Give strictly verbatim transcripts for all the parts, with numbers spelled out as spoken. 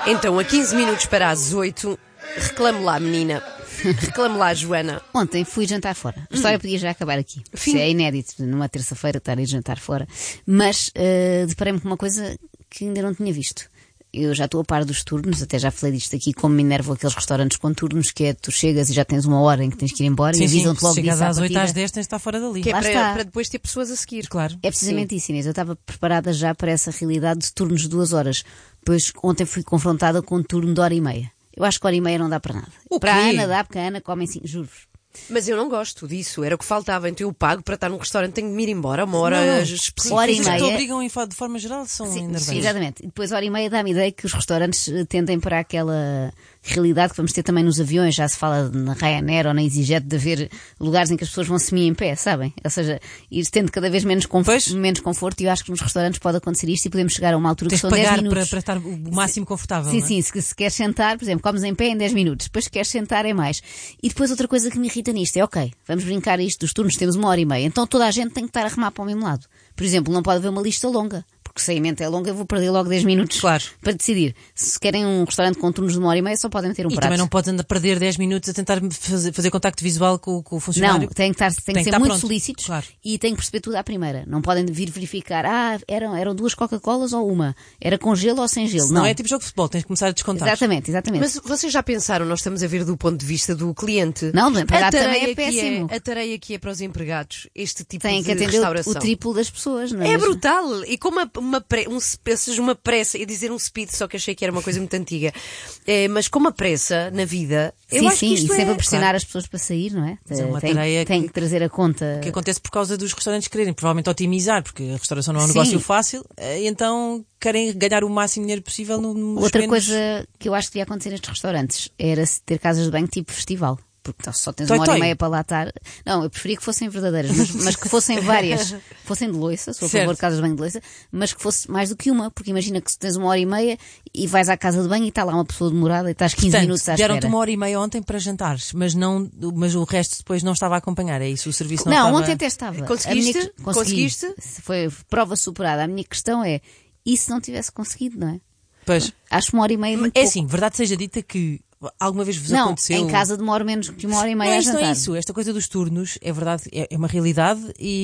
Então, a quinze minutos para as oito, reclame lá, menina. Reclame lá, Joana. Ontem fui jantar fora. A história hum. podia já acabar aqui. Fim. Isso é inédito, numa terça-feira estar a ir jantar fora. Mas uh, deparei-me com uma coisa que ainda não tinha visto. Eu já estou a par dos turnos, até já falei disto aqui, como me enervo aqueles restaurantes com turnos, que é tu chegas e já tens uma hora em que tens que ir embora sim, e avisam-te logo disso. Chegas às oito às dez tens de estar fora dali. Que é para, está. para depois ter pessoas a seguir. Claro. É precisamente sim. isso, Inês. Eu estava preparada já para essa realidade de turnos de duas horas. Pois ontem fui confrontada com um turno de hora e meia. Eu acho que hora e meia não dá para nada. O para quê? a Ana dá, porque a Ana come assim, juro-vos. Mas eu não gosto disso, era o que faltava. Então eu pago para estar num restaurante, tenho de me ir embora uma hora não, específica. Hora e meia. meia. Que te obrigam de forma geral são Sim, enervantes. sim, exatamente. E depois hora e meia dá-me ideia que os restaurantes tendem para aquela realidade que vamos ter também nos aviões. Já se fala na Ryanair ou na EasyJet de haver lugares em que as pessoas vão semi em pé, sabem? Ou seja, ir tendo cada vez menos, conf... menos conforto, e eu acho que nos restaurantes pode acontecer isto e podemos chegar a uma altura Tens que são de dez pagar minutos. Para, para estar o máximo confortável. Sim, não é? sim, se, se queres sentar, por exemplo, comes em pé em dez minutos, depois se queres sentar é mais. E depois outra coisa que me irrita nisto é, ok, vamos brincar isto dos turnos, temos uma hora e meia, então toda a gente tem que estar a remar para o mesmo lado. Por exemplo, não pode haver uma lista longa, porque se a mente é longa eu vou perder logo dez minutos claro. para decidir. Se querem um restaurante com turnos de uma hora e meia, só podem meter um e prato. E também não podes andar a perder dez minutos a tentar fazer, fazer contacto visual com, com o funcionário. Não, tem que, estar, tem tem que que ser muito pronto. solícitos, Claro. E tem que perceber tudo à primeira. Não podem vir verificar, ah, eram, eram duas Coca-Colas ou uma? Era com gelo ou sem gelo? Não, não é tipo jogo de futebol, tens de começar a descontar. Exatamente, exatamente. Mas vocês já pensaram, nós estamos a ver do ponto de vista do cliente. Não, do empregado a também é tarefa que péssimo. É, a tarefa que é para os empregados, este tipo Tem de que atender restauração. o, o triplo das pessoas, não é? É mesmo? brutal. E com uma, uma, pre, um, uma pressa, ia dizer um speed, só que achei que era uma coisa muito antiga. É, mas com uma pressa na vida, eu sim, acho sim, que isto e sempre é... a pressionar claro. as pessoas para sair, não é? Mas é uma tem, tarefa tem que- que trazer a conta. Que acontece por causa dos restaurantes quererem provavelmente otimizar, porque a restauração não é um Sim. negócio fácil, e então querem ganhar o máximo dinheiro possível no, nos Outra menos... coisa que eu acho que devia acontecer nestes restaurantes era ter casas de banho tipo festival. Porque só tens Toi, uma hora toi. e meia para lá estar. Não, eu preferia que fossem verdadeiras, mas, mas que fossem várias. Fossem de loiça, sou a Certo. favor de casas de banho de loiça, mas que fosse mais do que uma, porque imagina que tens uma hora e meia e vais à casa de banho e está lá uma pessoa demorada e estás quinze Portanto, minutos à espera. deram-te uma hora e meia ontem para jantares, mas, não, mas o resto depois não estava a acompanhar, é isso? O serviço não, Não, estava... ontem até estava. Conseguiste? A minha- consegui. Conseguiste? Foi prova superada. A minha questão é, e se não tivesse conseguido, não é? Pois. Acho uma hora e meia muito É pouco. assim, verdade seja dita que alguma vez vos Não, aconteceu... em casa demora menos que uma hora e meia Não, a isto não jantar. é isso. Esta coisa dos turnos, é verdade, é é uma realidade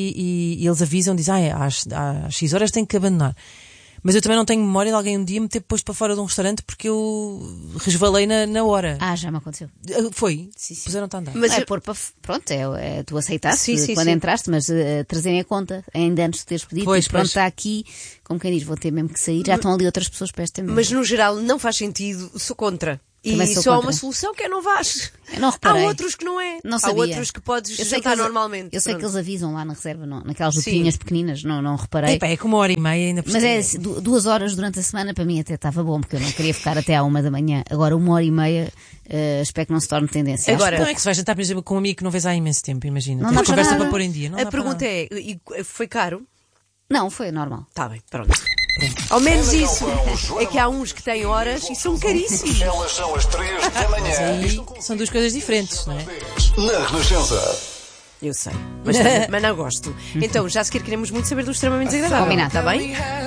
e, e- e eles avisam, dizem, ah, às, às X horas tenho que abandonar. Mas eu também não tenho memória de alguém um dia me ter posto para fora de um restaurante porque eu resvalei na, na hora. Ah, já me aconteceu. Foi? Sim, sim. Puseram-te a andar. Mas Não, é eu- pôr para. Pronto, é, é, tu aceitaste Sim, sim, quando sim. entraste, mas uh, trazerem a conta ainda antes de teres pedido. Pois, e pronto, pois. está aqui, como quem diz, vou ter mesmo que sair. Já estão ali outras pessoas para esta mesa. Mas no geral não faz sentido, sou contra. Também E sou só há contra. uma solução que é não vais. Eu não Há reparei. outros que não é. Não Há sabia. outros que podes Eu sei que jantar eles- normalmente. Eu sei que Pronto. eles avisam lá na reserva, não, naquelas Sim. letrinhas pequeninas, não, não reparei. Epá, é com uma hora e meia ainda por Mas cima. é assim, du- duas horas durante a semana para mim até estava bom, porque eu não queria ficar até à uma da manhã. Agora, uma hora e meia, uh, espero que não se torne tendência. Agora- Não é que se vai jantar, por exemplo, com um amigo que não vês há imenso tempo, imagina. Não Tens dá para conversa nada. para pôr em dia. Não A dá para pergunta nada. é, e foi caro? Não, foi normal. Está bem, pronto. Ao menos isso. É que há uns que têm horas e são caríssimos. Elas são as três da manhã. Aí são duas coisas diferentes, não é? Na Renascença. Eu sei, mas, também- mas não gosto. Então, já sequer queremos muito saber do extremamente desagradável. Combinado. Está bem?